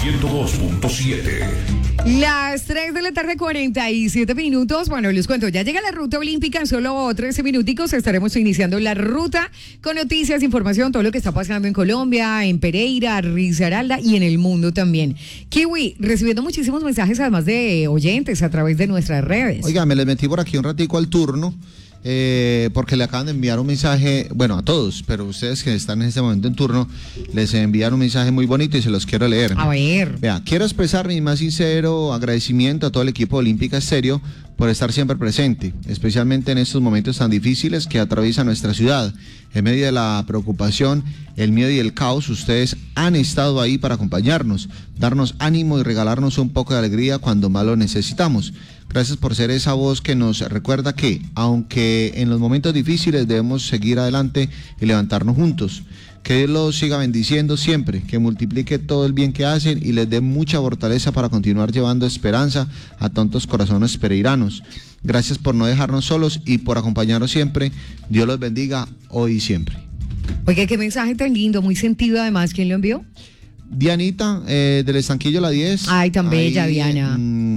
102.7. Las 3 de la tarde, 47 minutos. Bueno, les cuento, ya llega la ruta olímpica. En solo 13 minuticos estaremos iniciando la ruta con noticias, información, todo lo que está pasando en Colombia, en Pereira, Risaralda y en el mundo también. Kiwi, recibiendo muchísimos mensajes además de oyentes a través de nuestras redes. Oiga, me les metí por aquí un ratico al turno. Porque le acaban de enviar un mensaje, bueno, a todos, pero ustedes que están en este momento en turno, les enviaron un mensaje muy bonito y se los quiero leer. A ver. Vea, quiero expresar mi más sincero agradecimiento a todo el equipo de Olímpica Estéreo por estar siempre presente, especialmente en estos momentos tan difíciles que atraviesa nuestra ciudad. En medio de la preocupación, el miedo y el caos, ustedes han estado ahí para acompañarnos, darnos ánimo y regalarnos un poco de alegría cuando más lo necesitamos. Gracias por ser esa voz que nos recuerda que, aunque en los momentos difíciles debemos seguir adelante y levantarnos juntos. Que Dios los siga bendiciendo siempre, que multiplique todo el bien que hacen y les dé mucha fortaleza para continuar llevando esperanza a tantos corazones pereiranos. Gracias por no dejarnos solos y por acompañarnos siempre. Dios los bendiga hoy y siempre. Oiga, qué mensaje tan lindo, muy sentido además. ¿Quién lo envió? Dianita, del Estanquillo La 10. Ay, tan bella, Diana.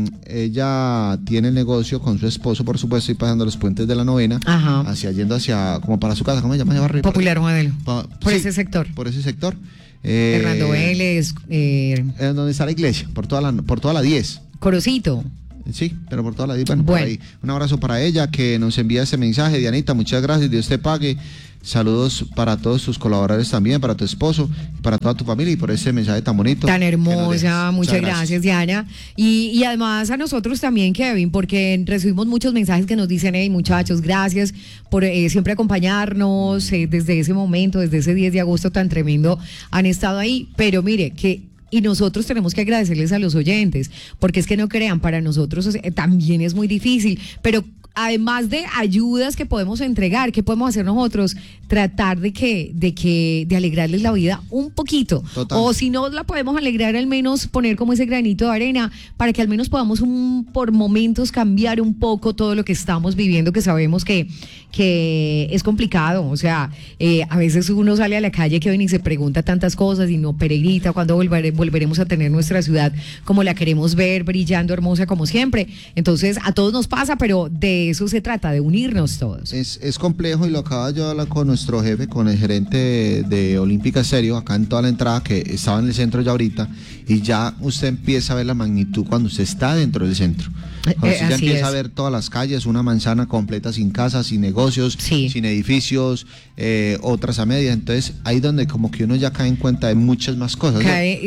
Ella tiene el negocio con su esposo, por supuesto, y pasando los puentes de la Novena, yendo hacia, como para su casa, ¿cómo se llama? Popular Modelo. Por sí, ese sector. Por ese sector. Fernando Vélez. Donde está la iglesia, por toda la 10. Corocito. Sí, pero por toda la 10. Bueno, por ahí. Un abrazo para ella que nos envía ese mensaje. Dianita, muchas gracias, Dios te pague. Saludos para todos tus colaboradores también, para tu esposo, para toda tu familia y por ese mensaje tan bonito. Tan hermosa, muchas gracias, Diana. Y además a nosotros también, Kevin, porque recibimos muchos mensajes que nos dicen, hey muchachos, gracias por siempre acompañarnos desde ese momento, desde ese 10 de agosto tan tremendo, han estado ahí, pero mire, y nosotros tenemos que agradecerles a los oyentes, porque es que no crean, para nosotros también es muy difícil, pero además de ayudas que podemos entregar, ¿qué podemos hacer nosotros? Tratar de alegrarles la vida un poquito. Total. O si no la podemos alegrar, al menos poner como ese granito de arena para que al menos podamos por momentos cambiar un poco todo lo que estamos viviendo, que sabemos que es complicado. O sea, a veces uno sale a la calle, Kevin, y se pregunta tantas cosas y no, Pereirita, ¿cuándo volveremos a tener nuestra ciudad como la queremos ver, brillando, hermosa como siempre? Entonces, a todos nos pasa, pero de eso se trata, de unirnos todos. Es complejo y lo acaba yo de hablar con nuestro jefe, con el gerente de Olímpica Estéreo, acá en toda la entrada, que estaba en el centro ya ahorita, y ya usted empieza a ver la magnitud cuando usted está dentro del centro. Cuando usted ya empieza a ver todas las calles, una manzana completa sin casas, sin negocios, sin edificios, otras a medias. Entonces ahí donde como que uno ya cae en cuenta de muchas más cosas.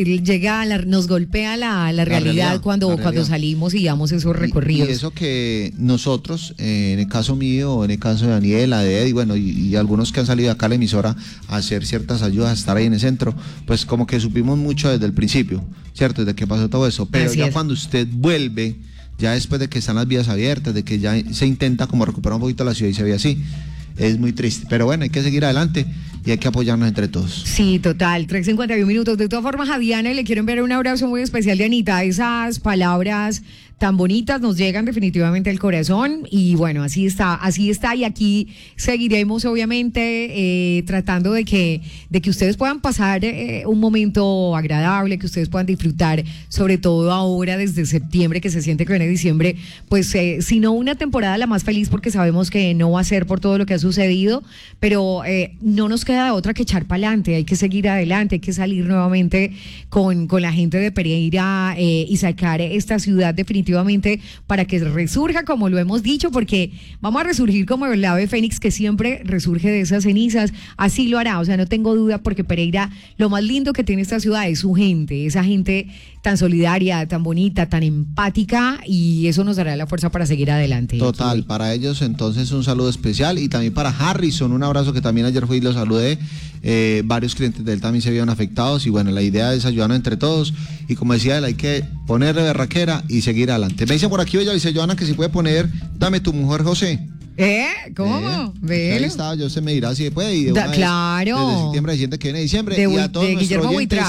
Nos golpea la realidad cuando salimos y damos esos recorridos. Y eso que nosotros, en el caso mío, en el caso de Daniela, de Eddie, bueno, y algunos que han salido acá a la emisora a hacer ciertas ayudas, a estar ahí en el centro, pues como que supimos mucho desde el principio, ¿cierto? Desde que pasó todo eso. Pero ya cuando usted vuelve, ya después de que están las vías abiertas, de que ya se intenta como recuperar un poquito la ciudad y se ve así, es muy triste. Pero bueno, hay que seguir adelante y hay que apoyarnos entre todos. Sí, total, 3:51 minutos. De todas formas, a Diana le quiero enviar un abrazo muy especial, Dianita. Esas palabras tan bonitas nos llegan definitivamente al corazón y bueno, así está y aquí seguiremos obviamente tratando de que ustedes puedan pasar un momento agradable, que ustedes puedan disfrutar, sobre todo ahora desde septiembre, que se siente que viene diciembre, pues si no una temporada la más feliz, porque sabemos que no va a ser por todo lo que ha sucedido, pero no nos queda otra que echar para adelante, hay que seguir adelante, hay que salir nuevamente con la gente de Pereira y sacar esta ciudad definitivamente para que resurja, como lo hemos dicho, porque vamos a resurgir como el ave fénix que siempre resurge de esas cenizas. Así lo hará, o sea, no tengo duda, porque Pereira, lo más lindo que tiene esta ciudad es su gente, esa gente tan solidaria, tan bonita, tan empática, y eso nos dará la fuerza para seguir adelante. Total, para ellos entonces un saludo especial, y también para Harrison, un abrazo, que también ayer fui y lo saludé. Varios clientes de él también se vieron afectados, y bueno, la idea es ayudarnos entre todos, y como decía él, hay que ponerle berraquera y seguir adelante. Me dice por aquí, ella dice, Joana, que si puede poner Dame tu mujer, José. ¿Cómo? Él estaba, yo se me dirá si puede, y claro. desde septiembre, diciembre que viene diciembre, de y a todos Guillermo nuestros oyentes Buitrago.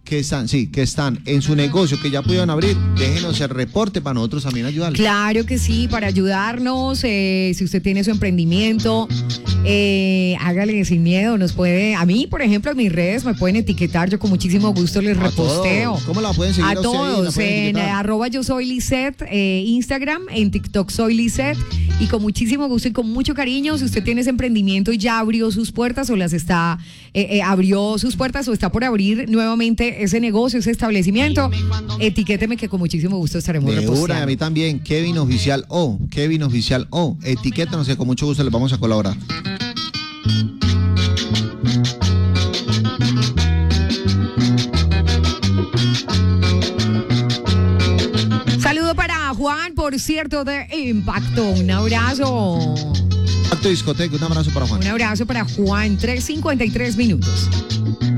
que están en su negocio, que ya pudieron abrir, déjenos el reporte para nosotros también ayudarles. Claro que sí, para ayudarnos, si usted tiene su emprendimiento, hágale sin miedo, nos puede, a mí, por ejemplo, en mis redes me pueden etiquetar, yo con muchísimo gusto les reposteo. Todos. ¿Cómo la pueden seguir a todos? En @yosoylisette, Instagram, en TikTok soy Lisette, y con muchísimo gusto y con mucho cariño, si usted tiene ese emprendimiento y ya abrió sus puertas o abrió sus puertas o está por abrir nuevamente ese negocio, ese establecimiento, etiquéteme que con muchísimo gusto estaremos reposteando. A mí también, Kevin Oficial O, etiquétanos que con mucho gusto les vamos a colaborar. Saludo para Juan, por cierto, de Impacto. Un abrazo. Impacto Discoteca, un abrazo para Juan. Un abrazo para Juan, 3:53 minutos.